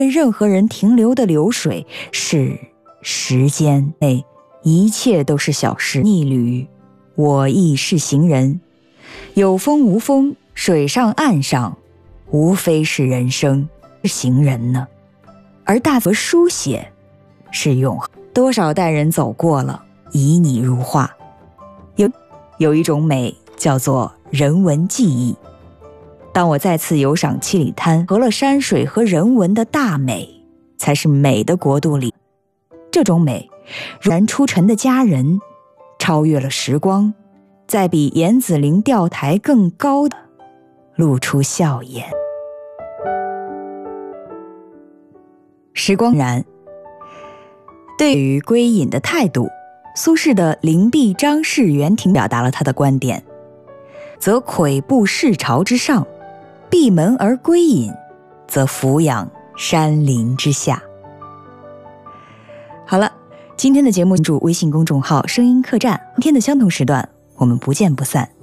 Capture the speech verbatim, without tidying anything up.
任何人停留的流水，是时间内一切都是小事。逆旅，我亦是行人，有风无风，水上岸上，无非是人生。是行人呢？而大佛书写是永恒，多少代人走过了，旖旎如画。有有一种美叫做人文记忆。当我再次游赏七里滩，合了山水和人文的大美，才是美的国度里。这种美，然出尘的佳人，超越了时光，在比严子陵钓台更高的露出笑颜。时光然，对于归隐的态度，苏轼的灵璧张氏园亭表达了他的观点，则跬步世朝之上，闭门而归隐，则俯仰山林之下。好了，今天的节目关注微信公众号声音客栈，明天的相同时段我们不见不散。